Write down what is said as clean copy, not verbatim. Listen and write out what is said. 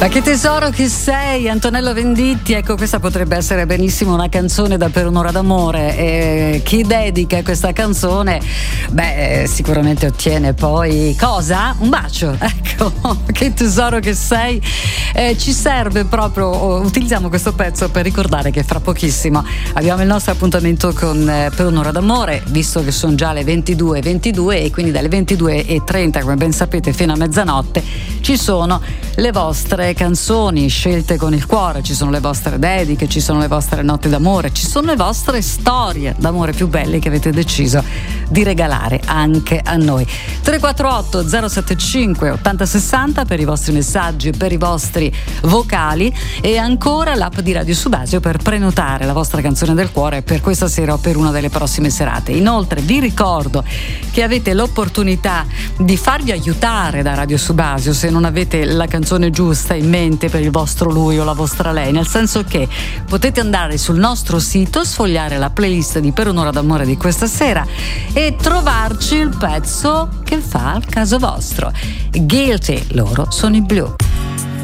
Ma che tesoro che sei, Antonello Venditti. Ecco, questa potrebbe essere benissimo una canzone da Per un'ora d'amore. Chi dedica questa canzone, sicuramente ottiene poi cosa? Un bacio. Ecco, che tesoro che sei. Ci serve proprio, utilizziamo questo pezzo per ricordare che fra pochissimo abbiamo il nostro appuntamento con Per un'ora d'amore, visto che sono già le 22:22 e quindi dalle 22:30, come ben sapete, fino a mezzanotte ci sono le vostre canzoni scelte con il cuore, ci sono le vostre dediche, ci sono le vostre notti d'amore, ci sono le vostre storie d'amore più belle che avete deciso di regalare anche a noi. 348 075 8060 per i vostri messaggi, per i vostri vocali, e ancora l'app di Radio Subasio per prenotare la vostra canzone del cuore per questa sera o per una delle prossime serate. Inoltre vi ricordo che avete l'opportunità di farvi aiutare da Radio Subasio se non avete la canzone giusta in mente per il vostro lui o la vostra lei, nel senso che potete andare sul nostro sito, sfogliare la playlist di Per un'ora d'amore di questa sera e trovarci il pezzo che fa al caso vostro. Guilty, loro sono i Blue.